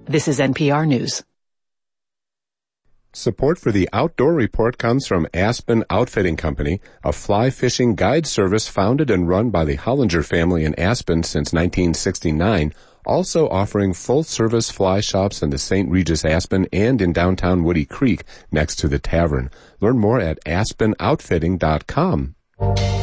This is NPR News. Support for the Outdoor Report comes from Aspen Outfitting Company, a fly fishing guide service founded and run by the Hollinger family in Aspen since 1969, also offering full-service fly shops in the St. Regis Aspen and in downtown Woody Creek next to the tavern. Learn more at aspenoutfitting.com.